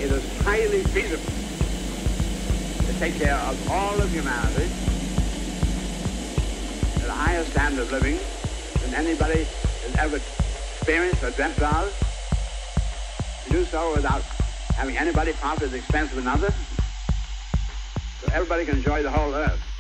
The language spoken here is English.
it is highly feasible to take care of all of humanity at a higher standard of living than anybody has ever experienced or dreamt of. To do so without having anybody profit at the expense of another, so everybody can enjoy the whole earth.